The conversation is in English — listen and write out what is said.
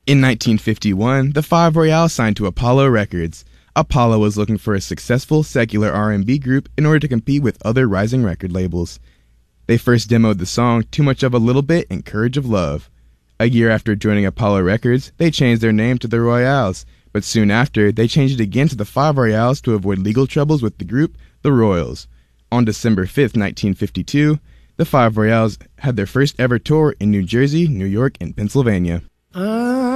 In 1951, the Five Royales signed to Apollo Records. Apollo was looking for a successful secular R&B group in order to compete with other rising record labels. They first demoed the song Too Much of a Little Bit and Courage of Love. A year after joining Apollo Records, they changed their name to the Royales, but soon after, they changed it again to the Five Royales to avoid legal troubles with the group, the Royals. On December 5, 1952, the Five Royales had their first ever tour in New Jersey, New York, and Pennsylvania.